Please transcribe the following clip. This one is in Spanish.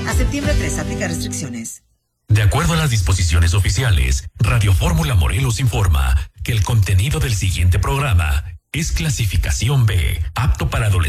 A septiembre 3, aplica restricciones. De acuerdo a las disposiciones oficiales, Radio Fórmula Morelos informa que el contenido del siguiente programa es clasificación B, apto para adolescentes.